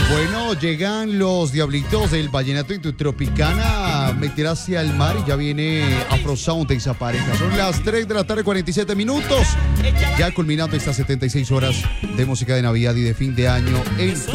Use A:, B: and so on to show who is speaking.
A: Bueno, llegan los Diablitos del Vallenato Tropicana a meter hacia el mar y ya viene Afro Sound de esa pareja. Son las 3 de la tarde, 47 minutos. Ya culminando estas 76 horas de música de Navidad y de fin de año en tu